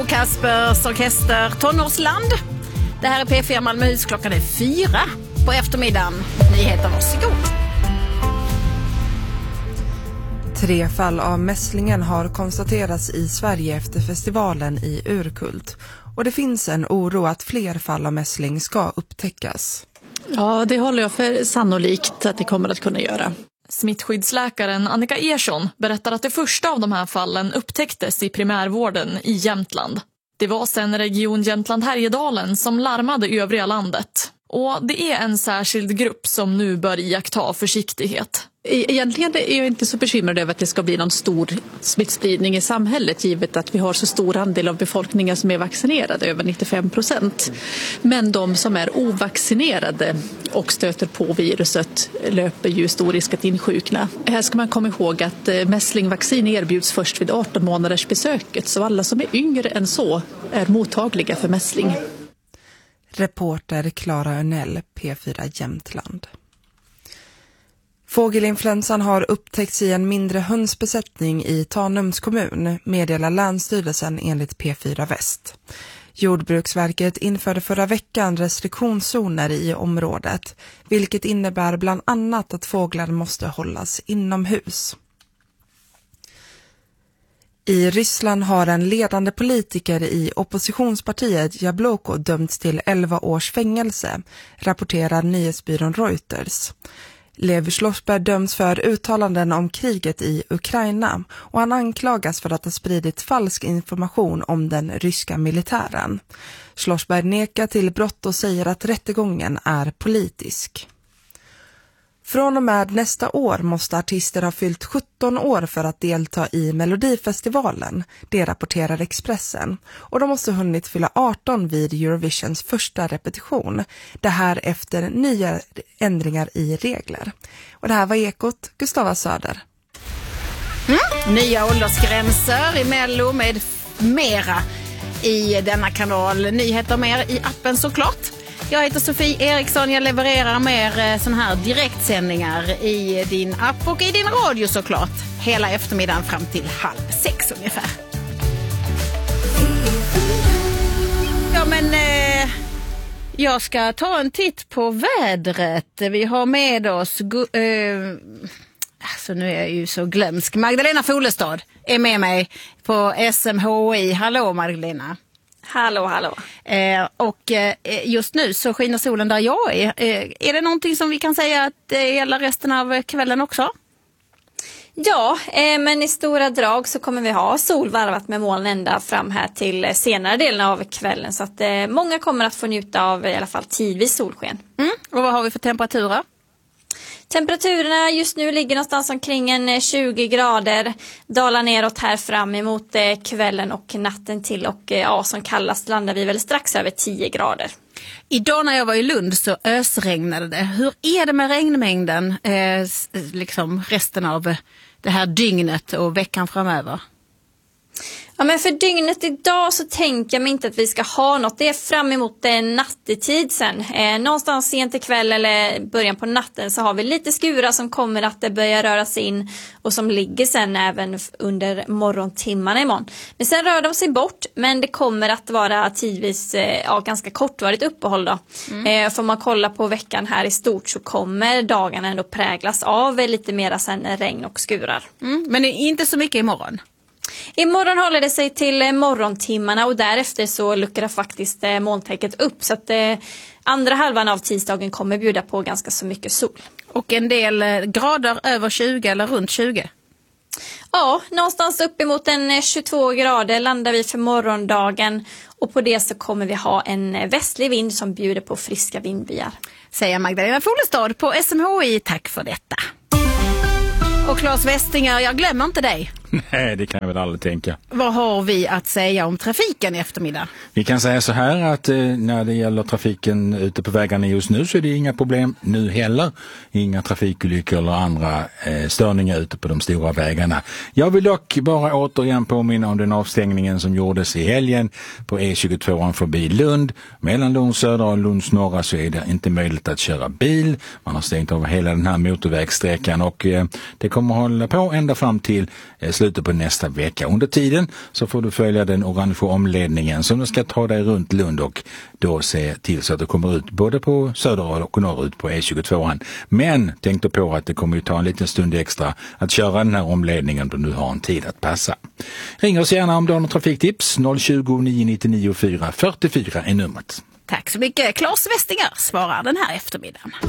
Kaspers orkester Tonårsland. Det här är P4 Malmöhus, klockan är 4 på eftermiddagen. Nyheter, varsågod. 3 fall av mässlingen har konstaterats i Sverige efter festivalen i Urkult. Och det finns en oro att fler fall av mässling ska upptäckas. Ja, det håller jag för sannolikt att det kommer att kunna göra. Smittskyddsläkaren Annika Ersson berättar att det första av de här fallen upptäcktes i primärvården i Jämtland. Det var sedan Region Jämtland-Härjedalen som larmade övriga landet. Och det är en särskild grupp som nu bör iaktta försiktighet. Egentligen är jag inte så bekymrad över att det ska bli någon stor smittspridning i samhället, givet att vi har så stor andel av befolkningen som är vaccinerade, över 95%. Men de som är ovaccinerade och stöter på viruset löper ju stor risk att insjukna. Här ska man komma ihåg att mässlingvaccin erbjuds först vid 18 månaders besöket, så alla som är yngre än så är mottagliga för mässling. Reporter Clara Örnell, P4 Jämtland. Fågelinfluensan har upptäckts i en mindre hönsbesättning i Tanums kommun, meddelar Länsstyrelsen enligt P4 Väst. Jordbruksverket införde förra veckan restriktionszoner i området, vilket innebär bland annat att fåglar måste hållas inomhus. I Ryssland har en ledande politiker i oppositionspartiet Jabloko dömts till 11 års fängelse, rapporterar nyhetsbyrån Reuters. Lev Schlossberg döms för uttalanden om kriget i Ukraina och han anklagas för att ha spridit falsk information om den ryska militären. Schlossberg nekar till brott och säger att rättegången är politisk. Från och med nästa år måste artister ha fyllt 17 år för att delta i Melodifestivalen, det rapporterar Expressen. Och de måste ha hunnit fylla 18 vid Eurovisions första repetition. Det här efter nya ändringar i regler. Och det här var Ekot, Gustava Söder. Nya åldersgränser i Mello med mera i denna kanal. Nyheter mer i appen såklart. Jag heter Sofie Eriksson, jag levererar mer sån här direktsändningar i din app och i din radio såklart. Hela eftermiddagen fram till 5:30 ungefär. Ja men jag ska ta en titt på vädret. Vi har med oss, alltså nu är jag ju så glömsk. Magdalena Folestad är med mig på SMHI. Hallå Magdalena. Hallå. Och just nu så skiner solen där jag är. Är det någonting som vi kan säga att det gäller resten av kvällen också? Ja, men i stora drag så kommer vi ha solvarvat med moln ända fram här till senare delen av kvällen. Så att många kommer att få njuta av i alla fall tidvis solsken. Och vad har vi för temperaturer? Temperaturerna just nu ligger någonstans omkring en 20 grader. Dalar neråt här fram emot kvällen och natten till. Och ja, som kallast landar vi väl strax över 10 grader. Idag när jag var i Lund så ösregnade det. Hur är det med regnmängden liksom resten av det här dygnet och veckan framöver? Ja, men för dygnet idag så tänker jag mig inte att vi ska ha något. Det är fram emot nattetid sen. Någonstans sent i kväll eller början på natten så har vi lite skurar som kommer att börja röra sig in och som ligger sen även under morgontimmarna imorgon. Men sen rör de sig bort, men det kommer att vara tidvis ganska kortvarigt uppehåll då. Får man kolla på veckan här i stort så kommer dagarna ändå präglas av lite mera sen regn och skurar. Men inte så mycket imorgon. Imorgon håller det sig till morgontimmarna och därefter så luckrar faktiskt molntäcket upp. Så att andra halvan av tisdagen kommer bjuda på ganska så mycket sol. Och en del grader över 20 eller runt 20? Ja, någonstans uppemot en 22 grader landar vi för morgondagen. Och på det så kommer vi ha en västlig vind som bjuder på friska vindbyar. Säger Magdalena Folestad på SMHI. Tack för detta. Och Claes Westinger, jag glömmer inte dig. Nej, det kan jag väl aldrig tänka. Vad har vi att säga om trafiken i eftermiddag? Vi kan säga så här att när det gäller trafiken ute på vägarna just nu så är det inga problem nu heller. Inga trafikolyckor eller andra störningar ute på de stora vägarna. Jag vill dock bara återigen påminna om den avstängningen som gjordes i helgen på E22 förbi Lund. Mellan Lunds södra och Lunds norra så är det inte möjligt att köra bil. Man har stängt över hela den här motorvägssträckan och det kommer att hålla på ända fram till slutet på nästa vecka. Under tiden så får du följa den orange omledningen som ska ta dig runt Lund och då se till så att du kommer ut både på söder och norrut på E22. Men tänk då på att det kommer ju ta en liten stund extra att köra den här omledningen då du har en tid att passa. Ring oss gärna om du har någon trafiktips. 020 999 444 är numret. Tack så mycket. Claes Westinger svarar den här eftermiddagen.